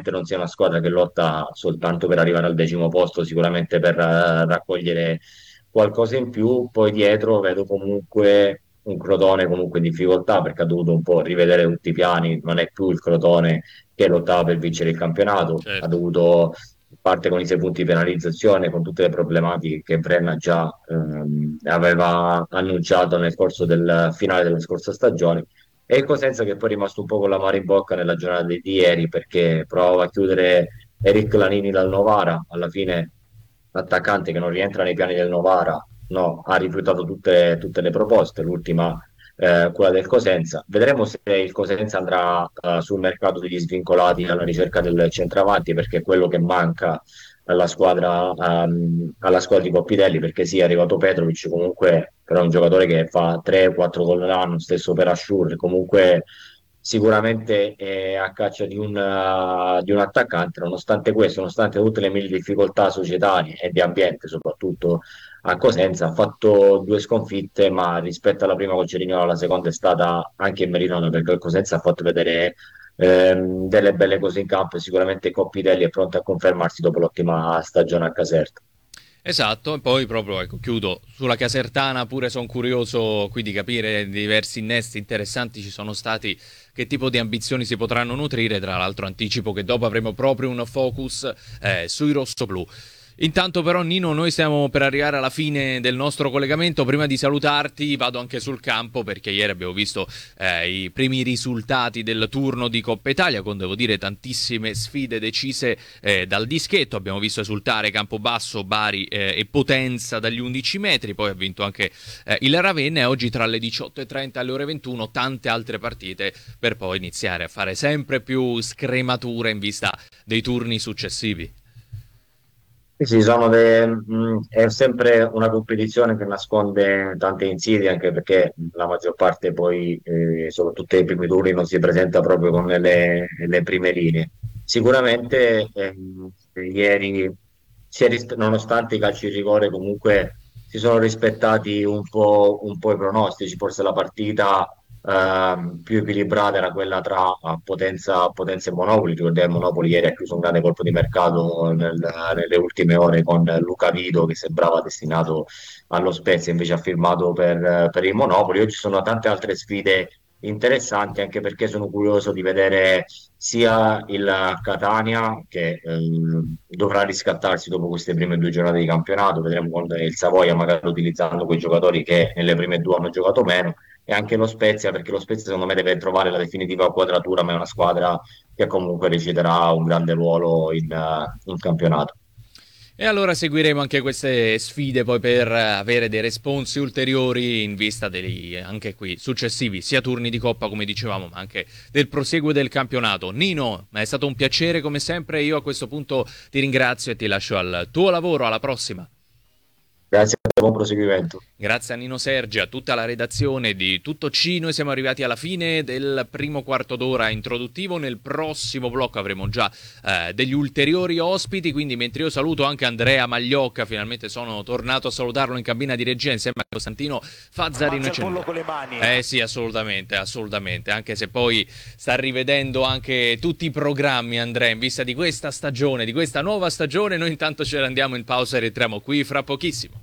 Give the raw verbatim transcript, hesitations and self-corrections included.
sicuramente non sia una squadra che lotta soltanto per arrivare al decimo posto, sicuramente per eh, raccogliere qualcosa in più. Poi dietro vedo comunque un Crotone comunque in difficoltà perché ha dovuto un po' rivedere tutti i piani, non è più il Crotone che lottava per vincere il campionato, ha Certo. dovuto parte con i sei punti di penalizzazione, con tutte le problematiche che Brenna già ehm, aveva annunciato nel corso del finale della scorsa stagione. E il Cosenza che poi è rimasto un po' con l'amaro in bocca nella giornata di ieri perché provava a chiudere Eric Lanini dal Novara, alla fine l'attaccante che non rientra nei piani del Novara, no, ha rifiutato tutte, tutte le proposte, l'ultima eh, quella del Cosenza. Vedremo se il Cosenza andrà eh, sul mercato degli svincolati alla ricerca del centravanti, perché è quello che manca alla squadra, ehm, alla squadra di Coppitelli, perché sì, è arrivato Petrovic, comunque però è un giocatore che fa tre quattro gol l'anno, stesso per Asciur, comunque sicuramente è a caccia di un, uh, di un attaccante. Nonostante questo, nonostante tutte le mille difficoltà societarie e di ambiente, soprattutto a Cosenza, ha fatto due sconfitte, ma rispetto alla prima con Cerignola, la seconda è stata anche in meritone perché il Cosenza ha fatto vedere ehm, delle belle cose in campo e sicuramente Coppitelli è pronto a confermarsi dopo l'ottima stagione a Caserta. Esatto, e poi proprio, ecco, chiudo sulla Casertana, pure sono curioso qui di capire diversi innesti interessanti ci sono stati, che tipo di ambizioni si potranno nutrire, tra l'altro anticipo che dopo avremo proprio un focus eh, sui rossoblù. Intanto però Nino, noi stiamo per arrivare alla fine del nostro collegamento. Prima di salutarti vado anche sul campo perché ieri abbiamo visto eh, i primi risultati del turno di Coppa Italia con, devo dire, tantissime sfide decise eh, dal dischetto. Abbiamo visto esultare Campobasso, Bari eh, e Potenza dagli undici metri, poi ha vinto anche eh, il Ravenna e oggi tra le diciotto e trenta e le ore ventuno tante altre partite per poi iniziare a fare sempre più scremature in vista dei turni successivi. Sì, sì, sono de- mh, è sempre una competizione che nasconde tante insidie, anche perché la maggior parte poi, eh, soprattutto nei primi turni, non si presenta proprio con le, le prime linee. Sicuramente ehm, ieri, si è ris- nonostante i calci di rigore, comunque si sono rispettati un po', un po' i pronostici. Forse la partita ehm, più equilibrata era quella tra eh, Potenza, Potenza e Monopoli. Ricordiamo, Monopoli ieri ha chiuso un grande colpo di mercato nel- nelle ultime ore con Luca Vido che sembrava destinato allo Spezia, invece ha firmato per, per il Monopoli. Oggi ci sono tante altre sfide interessanti, anche perché sono curioso di vedere sia il Catania che ehm, dovrà riscattarsi dopo queste prime due giornate di campionato. Vedremo con il Savoia magari utilizzando quei giocatori che nelle prime due hanno giocato meno, e anche lo Spezia, perché lo Spezia secondo me deve trovare la definitiva quadratura, ma è una squadra che comunque reciterà un grande ruolo in, uh, in campionato. E allora seguiremo anche queste sfide poi per avere dei responsi ulteriori in vista degli anche qui successivi sia turni di Coppa come dicevamo ma anche del proseguo del campionato. Nino, è stato un piacere come sempre, io a questo punto ti ringrazio e ti lascio al tuo lavoro, alla prossima. Grazie a te, buon proseguimento. Grazie a Nino Sergi, a tutta la redazione di Tutto C. Noi siamo arrivati alla fine del primo quarto d'ora introduttivo. Nel prossimo blocco avremo già eh, degli ulteriori ospiti. Quindi, mentre io saluto anche Andrea Magliocca, finalmente sono tornato a salutarlo in cabina di regia insieme a Costantino Fazzarino e Cenno. Con le mani. Eh sì, assolutamente, assolutamente. Anche se poi sta rivedendo anche tutti i programmi, Andrea, in vista di questa stagione, di questa nuova stagione. Noi intanto ce ne andiamo in pausa e rientriamo qui fra pochissimo.